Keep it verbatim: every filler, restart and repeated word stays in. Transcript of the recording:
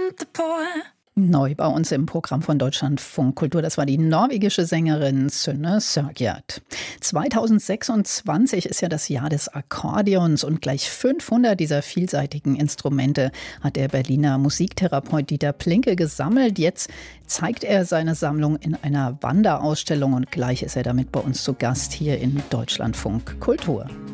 Neu bei uns im Programm von Deutschlandfunk Kultur, das war die norwegische Sängerin Synne Sørgard. zweitausendsechsundzwanzig ist ja das Jahr des Akkordeons und gleich fünfhundert dieser vielseitigen Instrumente hat der Berliner Musiktherapeut Dieter Plinke gesammelt. Jetzt zeigt er seine Sammlung in einer Wanderausstellung und gleich ist er damit bei uns zu Gast hier in Deutschlandfunk Kultur.